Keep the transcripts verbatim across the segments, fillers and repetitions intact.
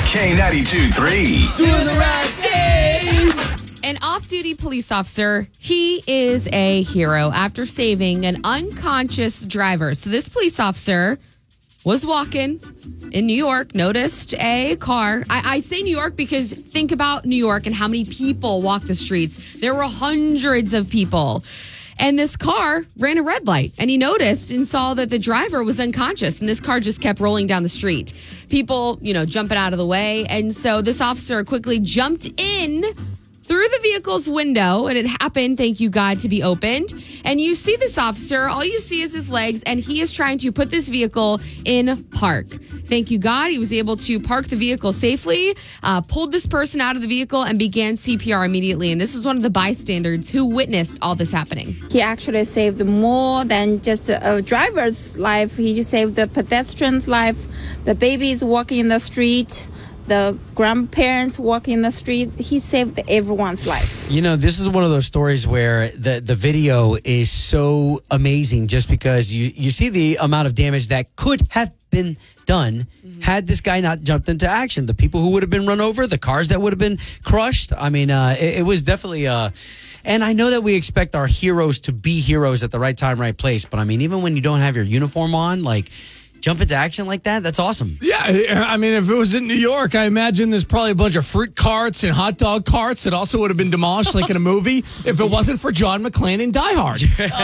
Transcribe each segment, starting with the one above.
K ninety-two three. Doing the right thing. An off-duty police officer, he is a hero after saving an unconscious driver. So this police officer was walking in New York, noticed a car. I, I say New York because think about New York and how many people walk the streets. There were hundreds of people. And this car ran a red light, and he noticed and saw that the driver was unconscious, and this car just kept rolling down the street. People, you know, jumping out of the way. And so this officer quickly jumped in through the vehicle's window, and it happened, thank you God, to be opened. And you see this officer, all you see is his legs, and he is trying to put this vehicle in park. Thank you God, he was able to park the vehicle safely, uh, pulled this person out of the vehicle, and began C P R immediately. And this is one of the bystanders who witnessed all this happening. He actually saved more than just a driver's life. He saved the pedestrian's life, the babies walking in the street, the grandparents walking in the street. He saved everyone's life. You know, this is one of those stories where the, the video is so amazing just because you, you see the amount of damage that could have been done mm-hmm. had this guy not jumped into action. The people who would have been run over, the cars that would have been crushed. I mean, uh, it, it was definitely... Uh, and I know that we expect our heroes to be heroes at the right time, right place. But I mean, even when you don't have your uniform on, like... jump into action like that? That's awesome. Yeah, I mean, if it was in New York, I imagine there's probably a bunch of fruit carts and hot dog carts that also would have been demolished like in a movie if it wasn't for John McClane in Die Hard.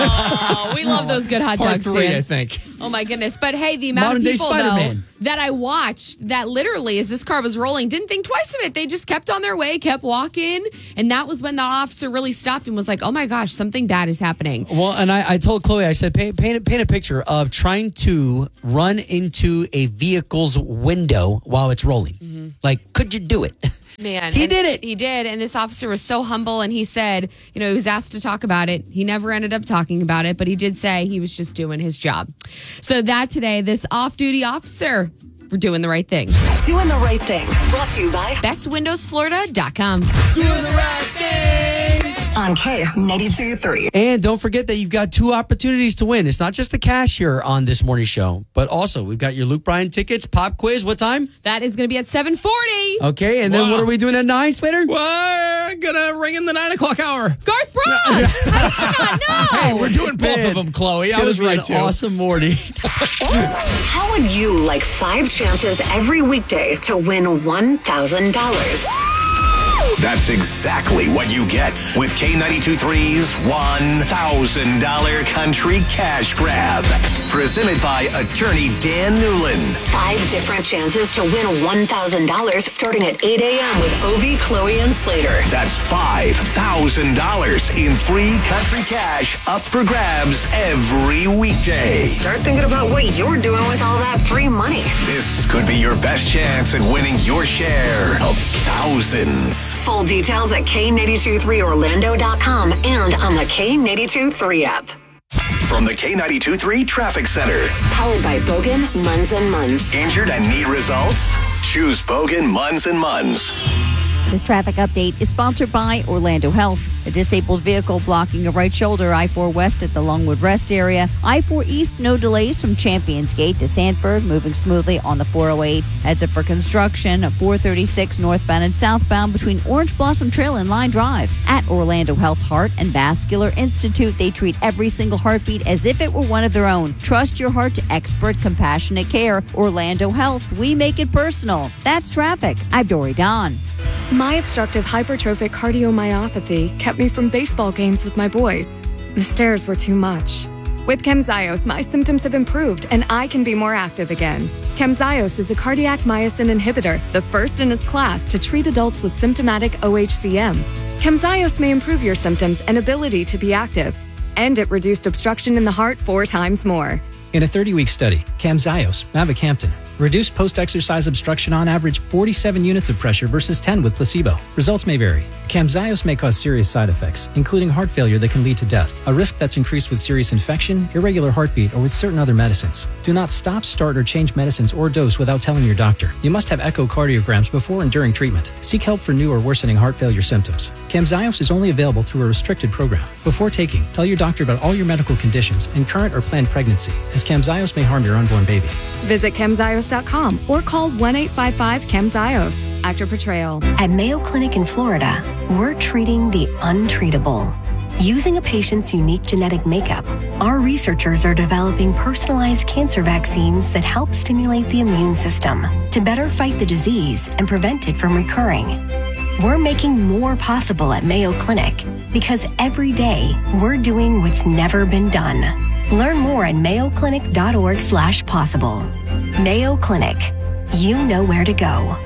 Oh, we love those good hot Part dog three, stands. I think. Oh, my goodness. But, hey, the amount Modern of people, day though, Spider-Man. that I watched that literally, as this car was rolling, didn't think twice of it. They just kept on their way, kept walking. And that was when the officer really stopped and was like, oh, my gosh, something bad is happening. Well, and I, I told Chloe, I said, paint, paint, paint a picture of trying to run into a vehicle's window while it's rolling. Mm-hmm. Like, could you do it? Man, he did it. He did. And this officer was so humble. And he said, you know, he was asked to talk about it. He never ended up talking about it, but he did say he was just doing his job. So that today, this off-duty officer, we're doing the right thing. Doing the right thing. Brought to you by best windows florida dot com. Doing the right thing. On K ninety-two three. And don't forget that you've got two opportunities to win. It's not just the cash here on this morning show, but also we've got your Luke Bryan tickets, pop quiz. What time? That is going to be at seven forty. Okay, and then Wow. what are we doing at nine, Slater? We're gonna ring in the nine o'clock hour. Garth Brooks! How did you not know? Hey, we're doing both Man, of them, Chloe. It's I gonna was be right an too. awesome morning. How would you like five chances every weekday to win one thousand dollars? That's exactly what you get with K ninety-two three's one thousand dollars Country Cash Grab. Presented by attorney Dan Newland. Five different chances to win one thousand dollars starting at eight a.m. with Ovi, Chloe, and Slater. That's five thousand dollars in free country cash up for grabs every weekday. Start thinking about what you're doing with all that free money. This could be your best chance at winning your share of thousands. Full details at K ninety-two three Orlando dot com and on the K ninety-two three app. From the K ninety-two three Traffic Center. Powered by Bogan, Munz and Munz. Injured and need results? Choose Bogan, Munz and Munz. This traffic update is sponsored by Orlando Health. A disabled vehicle blocking a right shoulder, I four West at the Longwood Rest area. I four East, no delays from Champions Gate to Sanford, moving smoothly on the four oh eight. Heads up for construction of four thirty-six northbound and southbound between Orange Blossom Trail and Line Drive. At Orlando Health Heart and Vascular Institute, they treat every single heartbeat as if it were one of their own. Trust your heart to expert, compassionate care. Orlando Health, we make it personal. That's traffic. I'm Dory Don. My obstructive hypertrophic cardiomyopathy kept me from baseball games with my boys. The stairs were too much. With Camzyos, my symptoms have improved and I can be more active again. Camzyos is a cardiac myosin inhibitor, the first in its class to treat adults with symptomatic O H C M. Camzyos may improve your symptoms and ability to be active, and it reduced obstruction in the heart four times more. In a thirty-week study, Camzyos, mavacamten, reduced post-exercise obstruction on average forty-seven units of pressure versus ten with placebo. Results may vary. Camzyos may cause serious side effects, including heart failure that can lead to death, a risk that's increased with serious infection, irregular heartbeat, or with certain other medicines. Do not stop, start, or change medicines or dose without telling your doctor. You must have echocardiograms before and during treatment. Seek help for new or worsening heart failure symptoms. Camzyos is only available through a restricted program. Before taking, tell your doctor about all your medical conditions and current or planned pregnancy, as Camzyos may harm your unborn baby. Visit Camzyos chemzios dot com or call one eight five five chemzios. Actor Portrayal. At Mayo Clinic in Florida, we're treating the untreatable. Using a patient's unique genetic makeup, our researchers are developing personalized cancer vaccines that help stimulate the immune system to better fight the disease and prevent it from recurring. We're making more possible at Mayo Clinic because every day we're doing what's never been done. Learn more at mayo clinic dot org slash possible. Mayo Clinic. You know where to go.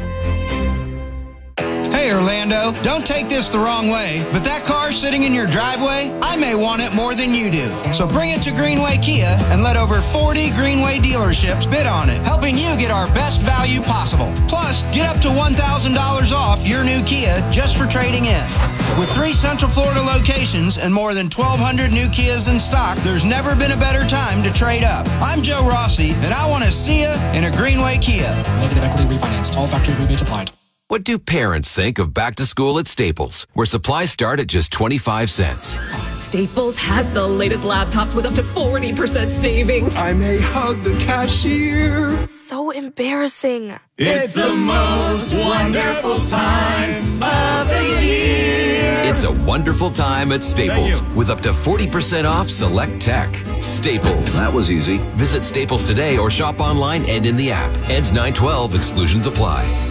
Hey Orlando, don't take this the wrong way, but that car sitting in your driveway, I may want it more than you do. So bring it to Greenway Kia and let over forty Greenway dealerships bid on it, helping you get our best value possible. Plus, get up to one thousand dollars off your new Kia just for trading in. With three Central Florida locations and more than twelve hundred new Kias in stock, there's never been a better time to trade up. I'm Joe Rossi, and I want to see you in a Greenway Kia. Negative equity refinanced. All factory rebates applied. What do parents think of back to school at Staples, where supplies start at just twenty-five cents? Staples has the latest laptops with up to forty percent savings. I may hug the cashier. So embarrassing. It's the most wonderful time of the year. It's a wonderful time at Staples with up to forty percent off select tech. Staples. That was easy. Visit Staples today or shop online and in the app. Ends nine twelve. Exclusions apply.